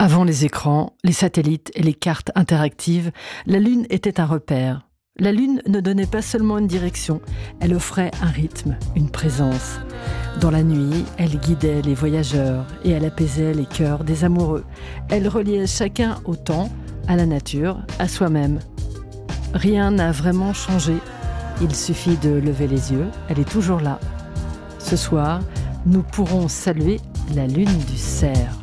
Avant les écrans, les satellites et les cartes interactives, la Lune était un repère. La Lune ne donnait pas seulement une direction, elle offrait un rythme, une présence. Dans la nuit, elle guidait les voyageurs et elle apaisait les cœurs des amoureux. Elle reliait chacun au temps, à la nature, à soi-même. Rien n'a vraiment changé. Il suffit de lever les yeux, elle est toujours là. Ce soir, nous pourrons saluer la Lune du Cerf.